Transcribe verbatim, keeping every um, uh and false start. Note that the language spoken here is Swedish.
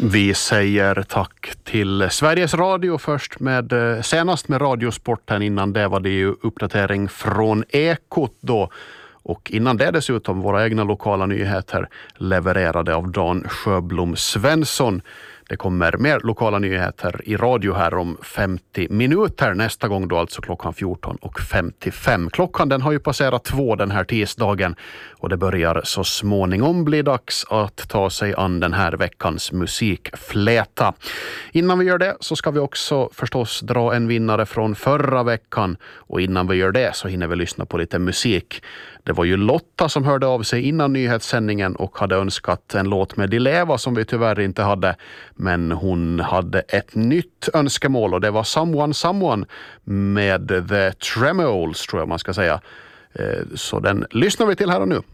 Vi säger tack till Sveriges Radio först med senast med Radiosporten. Innan det var det ju uppdatering från Ekot då. Och innan det dessutom våra egna lokala nyheter levererade av Dan Sjöblom Svensson. Det kommer mer lokala nyheter i radio här om femtio minuter. Nästa gång då alltså klockan fjorton och femtiofem. Klockan den har ju passerat två den här tisdagen. Och det börjar så småningom bli dags att ta sig an den här veckans musikfläta. Innan vi gör det så ska vi också förstås dra en vinnare från förra veckan. Och innan vi gör det så hinner vi lyssna på lite musik. Det var ju Lotta som hörde av sig innan nyhetssändningen och hade önskat en låt med Di Leva som vi tyvärr inte hade. Men hon hade ett nytt önskemål och det var Someone Someone med The Tremoles tror jag man ska säga. Så den lyssnar vi till här och nu.